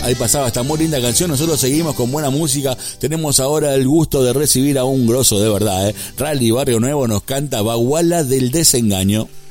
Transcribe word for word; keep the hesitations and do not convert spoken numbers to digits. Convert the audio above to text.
Ahí pasaba esta muy linda canción. Nosotros seguimos con buena música. Tenemos ahora el gusto de recibir a un grosso de verdad, ¿eh? Rally Barrio Nuevo nos canta Baguala del Desengaño.